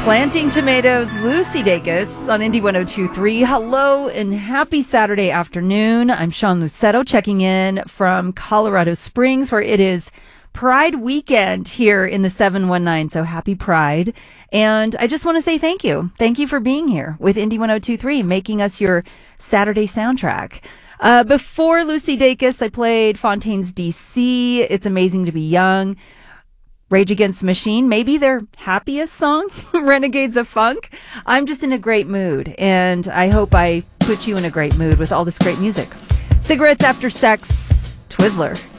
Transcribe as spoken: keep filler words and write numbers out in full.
Planting Tomatoes, Lucy Dacus on Indy one oh two point three. Hello and happy Saturday afternoon. I'm Sean Lucetto checking in from Colorado Springs, where it is Pride weekend here in the seven one nine. So happy Pride. And I just want to say thank you. Thank you for being here with Indy one oh two point three, making us your Saturday soundtrack. Uh, before Lucy Dacus, I played Fontaines D C. It's Amazing to Be Young. Rage Against the Machine, maybe their happiest song, Renegades of Funk. I'm just in a great mood, and I hope I put you in a great mood with all this great music. Cigarettes After Sex, Twizzler.